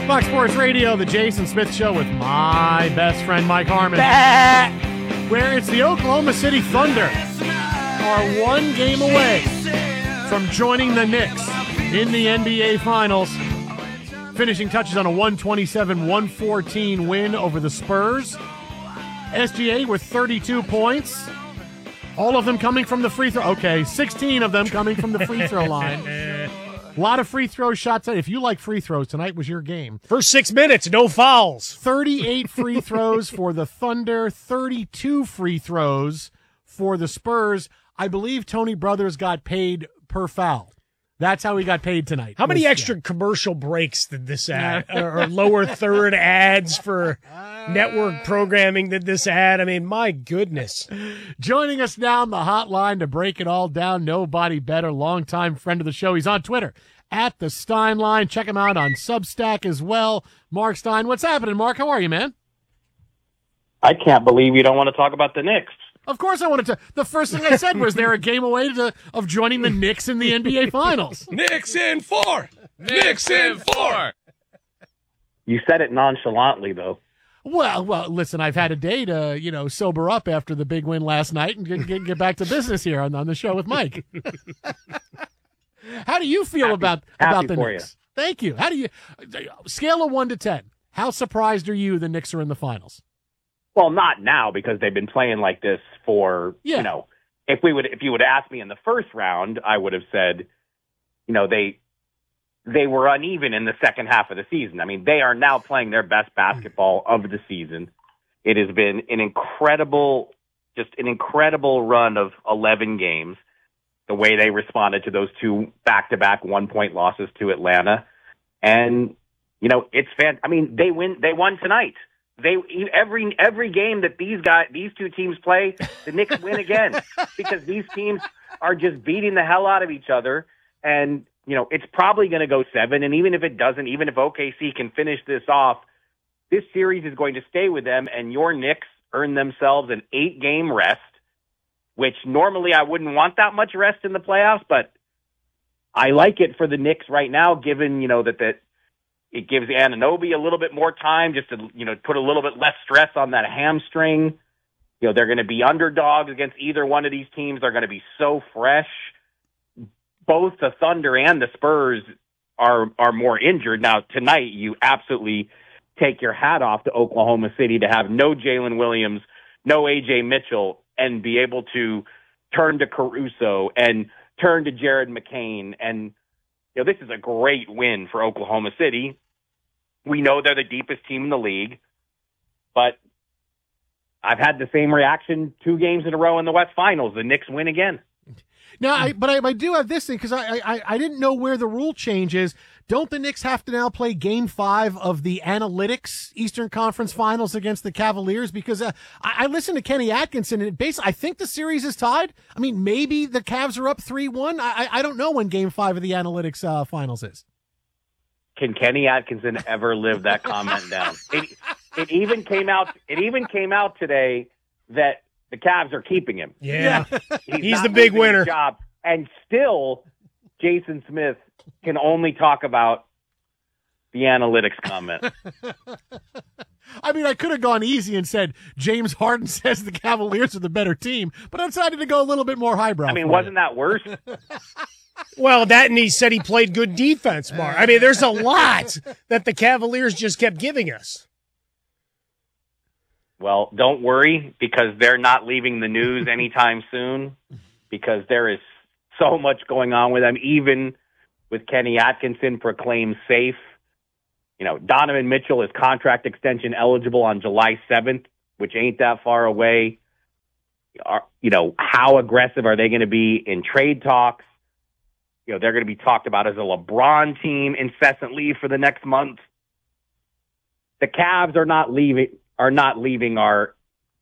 Fox Sports Radio, the Jason Smith Show with my best friend Mike Harmon. Where it's the Oklahoma City Thunder are one game away from joining the Knicks in the NBA Finals. Finishing touches on a 127-114 win over the Spurs. SGA with 32 points. All of them coming from the free throw. Okay, 16 of them coming from the free throw line. A lot of free throw shots. If you like free throws, tonight was your game. First 6 minutes, no fouls. 38 free throws for the Thunder, 32 free throws for the Spurs. I believe Tony Brothers got paid per foul. That's how he got paid tonight. How many extra commercial breaks did this add? Or lower third ads for network programming did this add? I mean, my goodness. Joining us now on the hotline to break it all down, nobody better, longtime friend of the show. He's on Twitter, at the Steinline. Check him out on Substack as well. Mark Stein. What's happening, Mark? How are you, man? I can't believe you don't want to talk about the Knicks. Of course I wanted to. The first thing I said was they're a game away of joining the Knicks in the NBA Finals. Knicks in 4! Knicks in 4! You said it nonchalantly, though. Well, listen, I've had a day to, sober up after the big win last night and get back to business here on the show with Mike. How do you feel about the Knicks? You. Thank you. How do you scale of 1 to 10? How surprised are you the Knicks are in the finals? Well, not now because they've been playing like this for, if you would ask me in the first round, I would have said, they were uneven in the second half of the season. I mean, they are now playing their best basketball of the season. It has been an incredible run of 11 games, the way they responded to those 2 back-to-back 1-point losses to Atlanta. And, it's I mean, they won tonight. Every game that these two teams play, the Knicks win again because these teams are just beating the hell out of each other. And, it's probably going to go 7. And even if it doesn't, even if OKC can finish this off, this series is going to stay with them. And your Knicks earn themselves an 8-game rest, which normally I wouldn't want that much rest in the playoffs. But I like it for the Knicks right now, given, that it gives Anunoby a little bit more time just to, put a little bit less stress on that hamstring. They're going to be underdogs against either one of these teams. They're going to be so fresh. Both the Thunder and the Spurs are more injured. Now, tonight, you absolutely take your hat off to Oklahoma City to have no Jalen Williams, no A.J. Mitchell, and be able to turn to Caruso and turn to Jared McCain. And, this is a great win for Oklahoma City. We know they're the deepest team in the league, but I've had the same reaction 2 games in a row in the West Finals. The Knicks win again. Now, I do have this thing because I didn't know where the rule change is. Don't the Knicks have to now play Game 5 of the Analytics Eastern Conference Finals against the Cavaliers? Because I listened to Kenny Atkinson, and basically I think the series is tied. I mean, maybe the Cavs are up 3-1. I don't know when Game 5 of the Analytics Finals is. Can Kenny Atkinson ever live that comment down? It even came out today that the Cavs are keeping him. Yeah. He's the big losing his winner. Job, and still, Jason Smith can only talk about the analytics comment. I mean, I could have gone easy and said James Harden says the Cavaliers are the better team, but I decided to go a little bit more highbrow. I mean, wasn't that worse? Well, that and he said he played good defense, Mark. I mean, there's a lot that the Cavaliers just kept giving us. Well, don't worry, because they're not leaving the news anytime soon, because there is so much going on with them, even with Kenny Atkinson proclaimed safe. Donovan Mitchell is contract extension eligible on July 7th, which ain't that far away. How aggressive are they going to be in trade talks? They're going to be talked about as a LeBron team incessantly for the next month. The Cavs are not leaving our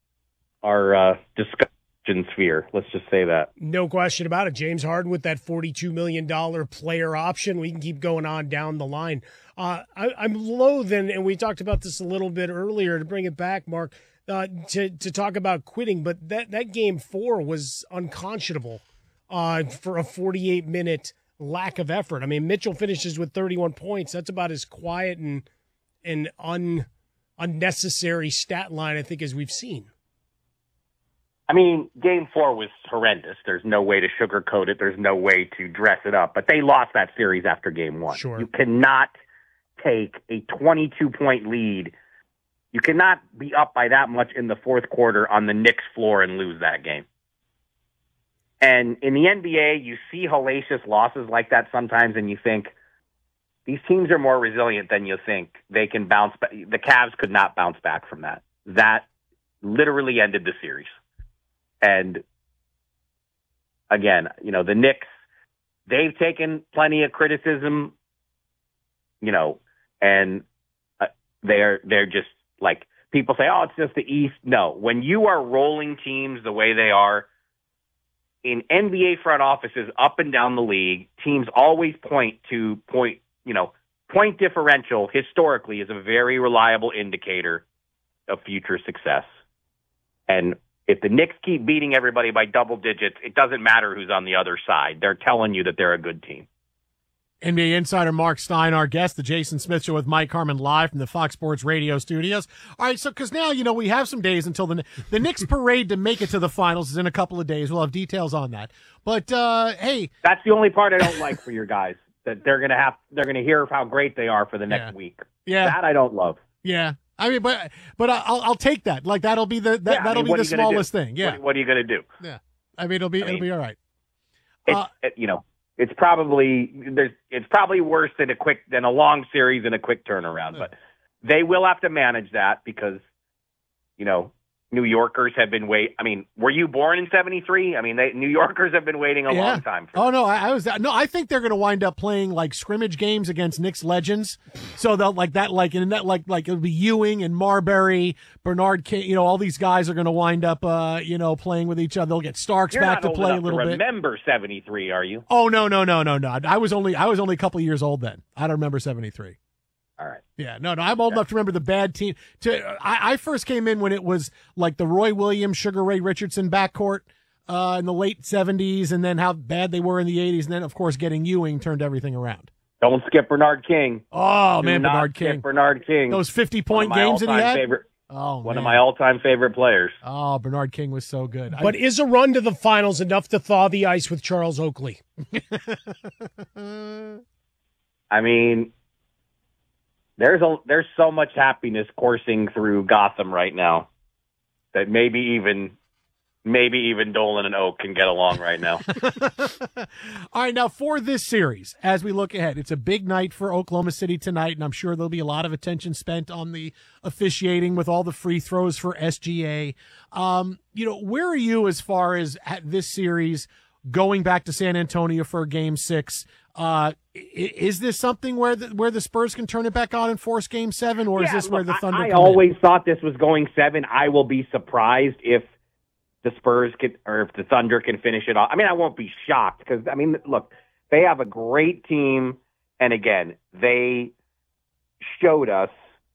discussion sphere. Let's just say that. No question about it. James Harden with that $42 million player option. We can keep going on down the line. I'm loath, and we talked about this a little bit earlier, to bring it back, Mark, to talk about quitting, but that Game 4 was unconscionable for a 48-minute lack of effort. I mean, Mitchell finishes with 31 points. That's about as quiet and an unnecessary stat line, I think, as we've seen. I mean, Game 4 was horrendous. There's no way to sugarcoat it. There's no way to dress it up. But they lost that series after Game 1. Sure. You cannot take a 22-point lead. You cannot be up by that much in the fourth quarter on the Knicks floor and lose that game. And in the NBA, you see hellacious losses like that sometimes, and you think, these teams are more resilient than you think. They can bounce back. The Cavs could not bounce back from that. That literally ended the series. And again, the Knicks, they've taken plenty of criticism, and they're just like, people say, oh, it's just the East. No, when you are rolling teams the way they are, in NBA front offices up and down the league, teams always point differential historically is a very reliable indicator of future success. And if the Knicks keep beating everybody by double digits, it doesn't matter who's on the other side. They're telling you that they're a good team. NBA insider Mark Stein, our guest, the Jason Smith Show with Mike Harmon live from the Fox Sports Radio studios. All right, so because now, we have some days until the Knicks parade to make it to the finals is in a couple of days. We'll have details on that. But, hey. That's the only part I don't like for your guys, that they're going to hear how great they are for the next week. Yeah. That I don't love. Yeah. I mean, but I'll take that. Like, that'll be the smallest thing. Yeah. What are you going to do? Yeah. I mean, it'll be all right. It's probably worse than a long series and a quick turnaround, but they will have to manage that because, New Yorkers have been were you born in 73? I mean, New Yorkers have been waiting a long time. I think they're going to wind up playing like scrimmage games against Knicks legends. So they'll it'll be Ewing and Marbury, Bernard King, all these guys are going to wind up, playing with each other. They'll get Starks back to play a little bit. Remember 73, are you? Oh, no. I was only a couple of years old then. I don't remember 73. All right. Yeah, no, I'm old enough to remember the bad team. I first came in when it was like the Roy Williams, Sugar Ray Richardson backcourt in the late 70s, and then how bad they were in the 80s, and then, of course, getting Ewing turned everything around. Don't skip Bernard King. Oh, Do man, not Bernard skip King. Bernard King. Those 50-point games that he had? One of my all-time favorite players. Oh, Bernard King was so good. But is a run to the finals enough to thaw the ice with Charles Oakley? I mean, there's so much happiness coursing through Gotham right now that maybe even Dolan and Oak can get along right now. All right, now for this series, as we look ahead, it's a big night for Oklahoma City tonight, and I'm sure there'll be a lot of attention spent on the officiating with all the free throws for SGA. Where are you as far as this series going back to San Antonio for Game 6? Is this something where the Spurs can turn it back on and force Game 7, or is this where the Thunder? I always thought this was going 7. I will be surprised if the Spurs if the Thunder can finish it off. I mean, I won't be shocked because look, they have a great team, and again, they showed us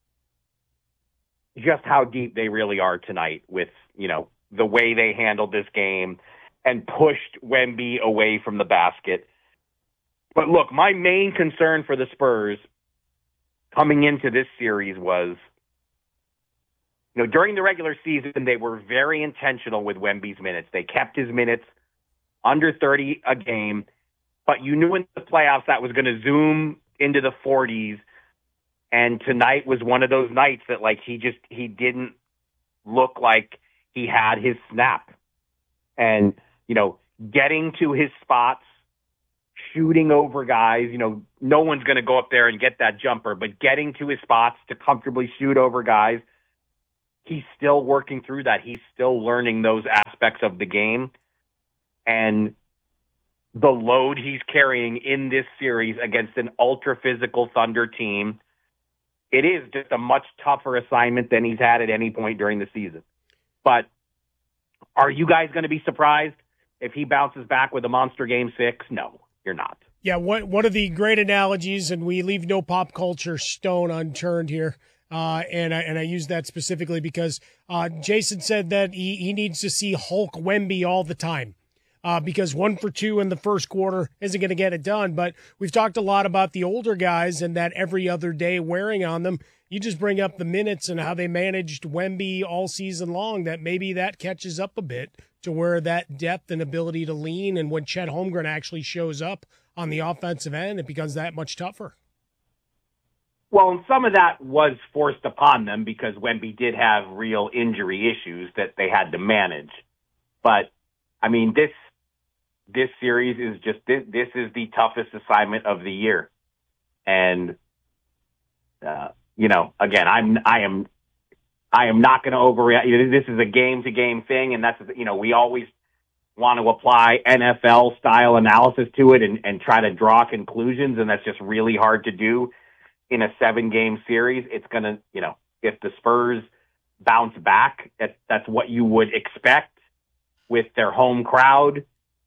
just how deep they really are tonight with the way they handled this game and pushed Wemby away from the basket. But look, my main concern for the Spurs coming into this series was, during the regular season, they were very intentional with Wemby's minutes. They kept his minutes under 30 a game, but you knew in the playoffs that was going to zoom into the 40s. And tonight was one of those nights that he didn't look like he had his snap. And, getting to his spots, shooting over guys, no one's going to go up there and get that jumper, but getting to his spots to comfortably shoot over guys, he's still working through that. He's still learning those aspects of the game. And the load he's carrying in this series against an ultra-physical Thunder team, it is just a much tougher assignment than he's had at any point during the season. But are you guys going to be surprised if he bounces back with a monster Game 6? No, you're not. Yeah, one of the great analogies, and we leave no pop culture stone unturned here, and I use that specifically because Jason said that he needs to see Hulk Wemby all the time. because 1 for 2 in the first quarter isn't going to get it done. But we've talked a lot about the older guys and that every other day wearing on them. You just bring up the minutes and how they managed Wemby all season long, that maybe that catches up a bit to where that depth and ability to lean, and when Chet Holmgren actually shows up on the offensive end, it becomes that much tougher. Well, and some of that was forced upon them because Wemby did have real injury issues that they had to manage. But, I mean, this series is just, this is the toughest assignment of the year. And, again, I am not going to overreact. This is a game-to-game thing, and that's, we always want to apply NFL-style analysis to it and try to draw conclusions, and that's just really hard to do in a 7-game series. It's going to, if the Spurs bounce back, that's what you would expect with their home crowd.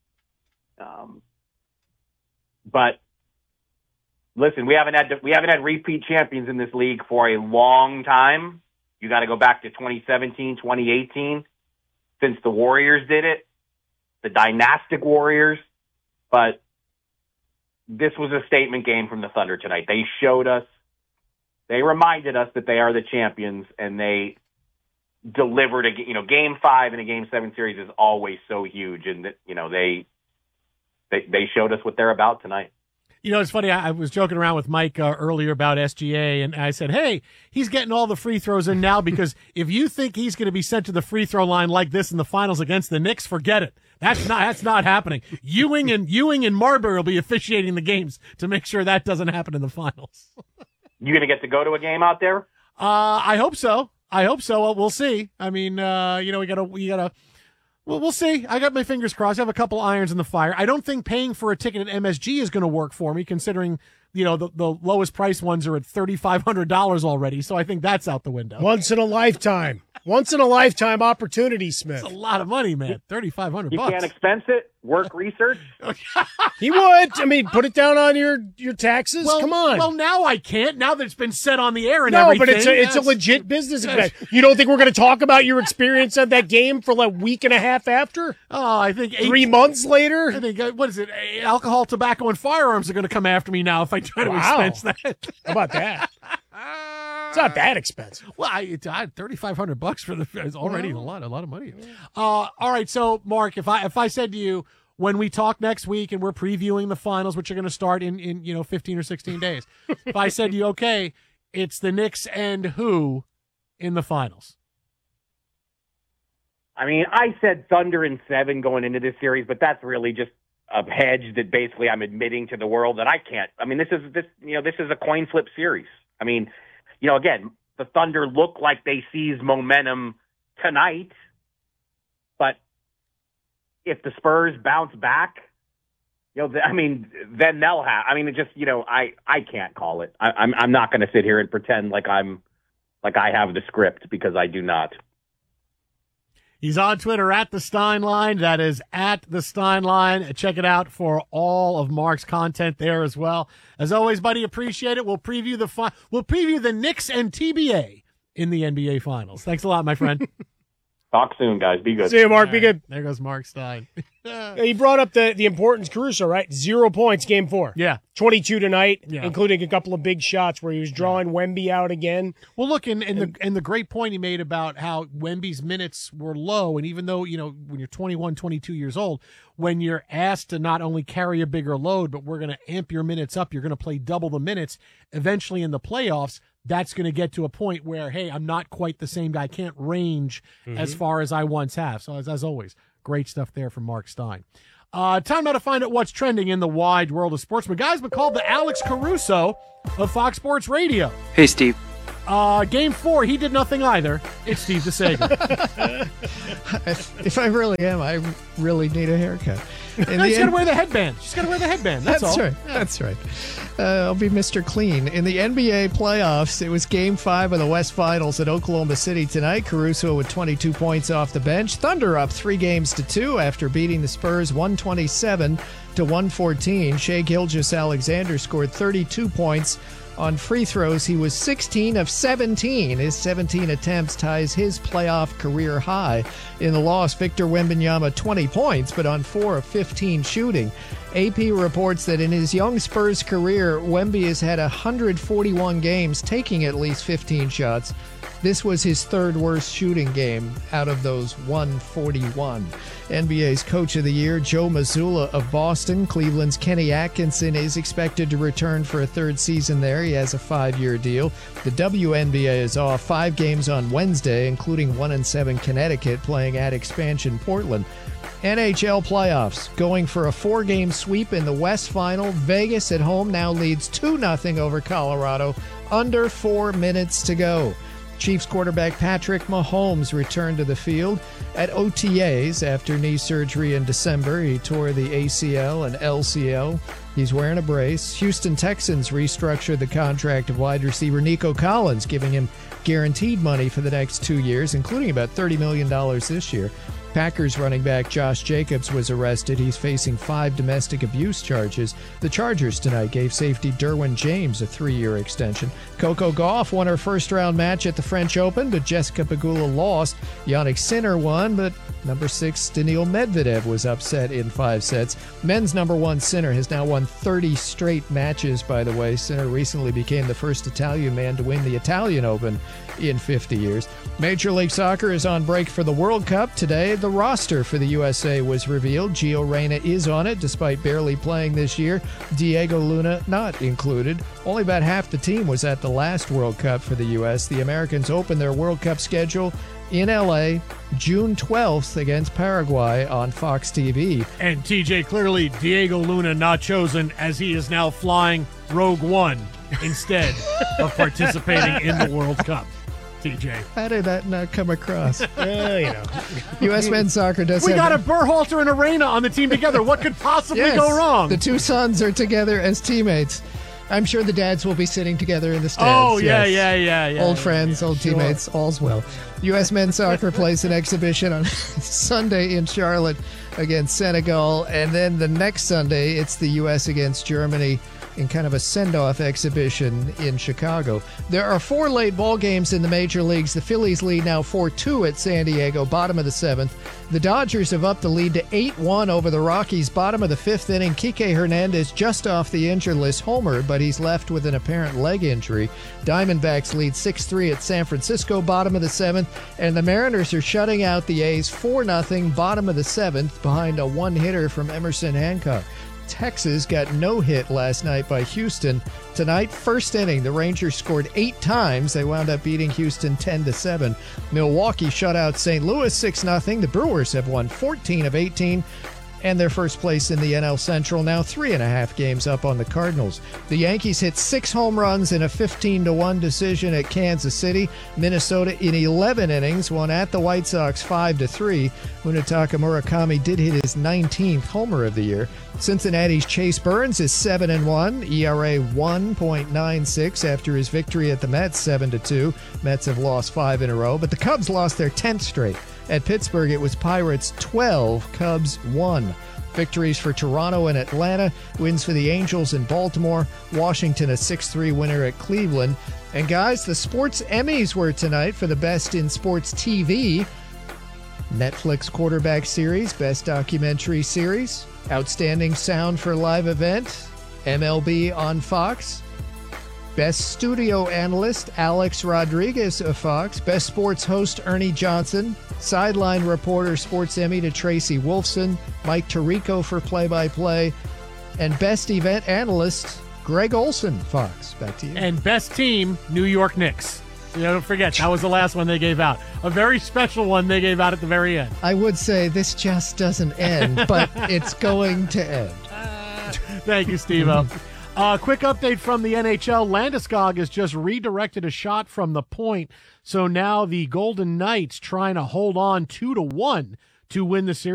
But listen, we haven't had repeat champions in this league for a long time. You got to go back to 2017, 2018, since the Warriors did it, the dynastic Warriors. But this was a statement game from the Thunder tonight. They showed us, they reminded us that they are the champions, and they delivered Game 5 in a Game 7 series is always so huge, and that, they showed us what they're about tonight. It's funny. I was joking around with Mike earlier about SGA, and I said, hey, he's getting all the free throws in now because if you think he's going to be sent to the free throw line like this in the finals against the Knicks, forget it. That's not happening. Ewing and Marbury will be officiating the games to make sure that doesn't happen in the finals. You going to get to go to a game out there? I hope so. Well, we'll see. I mean, we gotta. Well, we'll see. I got my fingers crossed. I have a couple irons in the fire. I don't think paying for a ticket at MSG is going to work for me, considering, the lowest price ones are at $3,500 already. So I think that's out the window. Once in a lifetime opportunity, Smith. That's a lot of money, man. $3,500. You can't expense it. Work research. He would. I mean, put it down on your taxes. Well, come on. Well, now I can't. Now that it's been said on the air and everything. No, but it's a legit business expense. You don't think we're going to talk about your experience at that game for like a week and a half after? Oh, I think 3 months later. I think what is it? Alcohol, tobacco, and firearms are going to come after me now if I try to expense that. How about that? It's not that expensive. Well, $3,500 for is already a lot of money. All right, so Mark, if I said to you when we talk next week and we're previewing the finals, which are going to start in 15 or 16 days, if I said to you, okay, it's the Knicks and who in the finals? I mean, I said Thunder in 7 going into this series, but that's really just a hedge that basically I'm admitting to the world that I can't. I mean, this is a coin flip series. I mean, again, the Thunder look like they seized momentum tonight, but if the Spurs bounce back, then they'll have. I mean, it just, I can't call it. I'm not going to sit here and pretend like I have the script, because I do not. He's on Twitter at the Steinline. That is at the Steinline. Check it out for all of Mark's content there as well. As always, buddy, appreciate it. We'll preview the Knicks and TBA in the NBA Finals. Thanks a lot, my friend. Talk soon, guys. Be good. See you, Mark. Be good. There goes Mark Stein. He brought up the importance, Caruso, right? 0 points, game 4. Yeah. 22 tonight, including a couple of big shots where he was drawing Wemby out again. Well, look, and the great point he made about how Wemby's minutes were low, and even though, when you're 21, 22 years old, when you're asked to not only carry a bigger load, but we're going to amp your minutes up, you're going to play double the minutes, eventually in the playoffs, that's going to get to a point where, hey, I'm not quite the same guy. I can't range as far as I once have. So as always, great stuff there from Mark Stein. Time now to find out what's trending in the wide world of sports. McGuy's been called the Alex Caruso of Fox Sports Radio. Hey, Steve. Game 4, he did nothing either. It's Steve DeSager. If I really am, I really need a haircut. She's got to wear the headband. That's all. Right. That's right. I'll be Mr. Clean. In the NBA playoffs, it was Game 5 of the West Finals at Oklahoma City tonight. Caruso with 22 points off the bench. Thunder up 3-2 after beating the Spurs 127-114. Shai Gilgeous-Alexander scored 32 points On free throws, he was 16 of 17. His 17 attempts ties his playoff career high. In the loss, Victor Wembanyama 20 points, but on 4 of 15 shooting. AP reports that in his young Spurs career, Wemby has had 141 games taking at least 15 shots. This was his third worst shooting game out of those 141. NBA's Coach of the Year, Joe Mazzulla of Boston. Cleveland's Kenny Atkinson is expected to return for a third season there. He has a 5-year deal. The WNBA is off 5 games on Wednesday, including 1-7 Connecticut playing at expansion Portland. NHL playoffs going for a 4-game sweep in the West Final. Vegas at home now leads 2-0 over Colorado. Under 4 minutes to go. Chiefs quarterback Patrick Mahomes returned to the field at OTAs after knee surgery in December. He tore the ACL and LCL. He's wearing a brace. Houston Texans restructured the contract of wide receiver Nico Collins, giving him guaranteed money for the next 2 years, including about $30 million this year. Packers running back Josh Jacobs was arrested. He's facing 5 domestic abuse charges. The Chargers tonight gave safety Derwin James a 3-year extension. Coco Gauff won her first-round match at the French Open, but Jessica Pegula lost. Yannick Sinner won, but number 6 Daniil Medvedev was upset in 5 sets. Men's number 1 Sinner has now won 30 straight matches, by the way. Sinner recently became the first Italian man to win the Italian Open in 50 years. Major League Soccer is on break for the World Cup today. The roster for the USA was revealed. Gio Reyna is on it, despite barely playing this year. Diego Luna not included. Only about half the team was at the last World Cup for the U.S. The Americans open their World Cup schedule in L.A. June 12th against Paraguay on Fox TV. And TJ, clearly Diego Luna not chosen, as he is now flying Rogue One instead of participating in the World Cup. TJ, how did that not come across? U.S. men's soccer does. We got a Berhalter and a Reyna on the team together. What could possibly go wrong? The two sons are together as teammates. I'm sure the dads will be sitting together in the stands. Oh, yeah. Old friends, old teammates, all's well. U.S. men's soccer plays an exhibition on Sunday in Charlotte against Senegal. And then the next Sunday, it's the U.S. against Germany in kind of a send-off exhibition in Chicago. There are 4 late ball games in the major leagues. The Phillies lead now 4-2 at San Diego, bottom of the 7th. The Dodgers have upped the lead to 8-1 over the Rockies, bottom of the 5th inning. Kike Hernandez just off the injured list homer, but he's left with an apparent leg injury. Diamondbacks lead 6-3 at San Francisco, bottom of the 7th. And the Mariners are shutting out the A's 4-0, bottom of the 7th, behind a one-hitter from Emerson Hancock. Texas got no hit last night by Houston. Tonight, first inning, the Rangers scored 8 times. They wound up beating Houston 10-7. Milwaukee shut out St. Louis 6-0. The Brewers have won 14 of 18. And their first place in the NL Central, now 3.5 games up on the Cardinals. The Yankees hit 6 home runs in a 15-1 decision at Kansas City. Minnesota in 11 innings won at the White Sox 5-3. Munetaka Murakami did hit his 19th homer of the year. Cincinnati's Chase Burns is 7-1, ERA 1.96 after his victory at the Mets 7-2. Mets have lost 5 in a row, but the Cubs lost their 10th straight. At Pittsburgh, it was Pirates 12, Cubs 1. Victories for Toronto and Atlanta, wins for the Angels in Baltimore, Washington a 6-3 winner at Cleveland. And guys, the Sports Emmys were tonight for the Best in Sports TV. Netflix Quarterback Series, Best Documentary Series, Outstanding Sound for Live Event, MLB on Fox. Best Studio Analyst, Alex Rodriguez of Fox. Best Sports Host, Ernie Johnson. Sideline Reporter, Sports Emmy to Tracy Wolfson. Mike Tirico for Play-by-Play. And Best Event Analyst, Greg Olson, Fox. Back to you. And Best Team, New York Knicks. Don't forget, that was the last one they gave out. A very special one they gave out at the very end. I would say this just doesn't end, but it's going to end. Thank you, Steve-O. Quick update from the NHL. Landeskog has just redirected a shot from the point. So now the Golden Knights trying to hold on 2-1 to win the series.